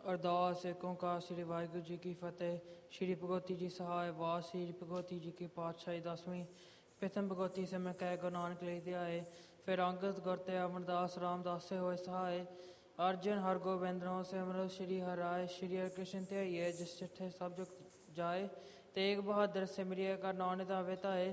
ਅਰਦਾਸ ਏਕ ਓਂਕਾਰ ਸ੍ਰੀ ਵਾਹਿਗੁਰੂ ਜੀ ਕੀ ਫਤਿਹ। ਸ਼੍ਰੀ ਭਗਵਤੀ ਜੀ ਸਹਾਇ ਵਾਸ ਸ੍ਰੀ ਭਗਵਤੀ ਜੀ ਕੀ ਪਾਤਸ਼ਾਹੀ ਦਸਵੀਂ ਪ੍ਰਥਮ ਭਗਵਤੀ ਸੇ ਮੈਂ ਕਹਿ ਗੁਰੂ ਨਾਨਕ ਲਈ ਧਿਆਏ। ਫਿਰ ਅੰਗਦ ਗੁਰ ਤੇ ਅਮਰਦਾਸ ਰਾਮਦਾਸ ਸੇ ਹੋਏ ਸਹਾਏ। ਅਰਜਨ ਹਰ ਗੋਬਿੰਦ ਨੋ ਸਿਮਰੋ ਸ਼੍ਰੀ ਹਰਿ ਸ਼੍ਰੀ ਹਰਿ ਕ੍ਰਿਸ਼ਨ ਧਿਆਈਏ। ਜਿਸ ਚਿੱਠੇ ਸਭ ਜੁਗ ਜਾਏ ਤੇਗ ਬਹਾਦਰ ਸਿਮਰਿਏ ਕਰ ਨਾਨਕ ਦਾਵੇ ਧਾਏ।